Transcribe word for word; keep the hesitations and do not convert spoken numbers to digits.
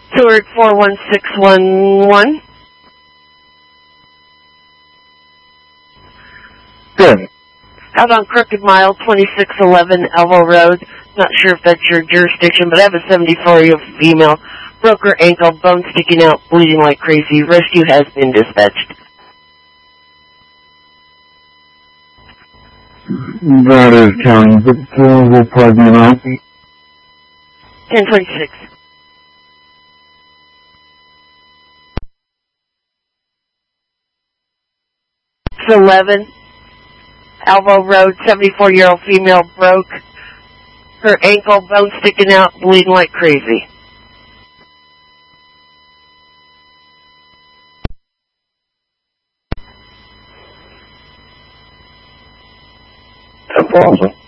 Stewart four one six one one. Good. Out on Crooked Mile, twenty-six eleven Elbow Road. Not sure if that's your jurisdiction, but I have a seventy-four-year-old female. Broke her ankle, bone sticking out, bleeding like crazy. Rescue has been dispatched. That is county, but uh, we'll probably be around. ten twenty-six. eleven Elbow Road, seventy-four-year-old female broke her ankle, bone sticking out, bleeding like crazy. That's awesome.